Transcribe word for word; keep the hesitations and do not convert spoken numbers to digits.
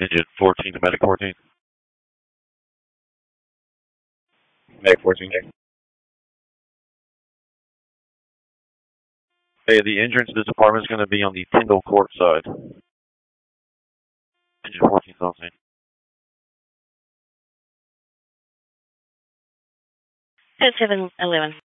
Engine fourteen to Medic fourteen. Medic fourteen. Hey, the entrance to this apartment is going to be on the Tyndall Court side. Engine fourteen is on scene. ten seven eleven.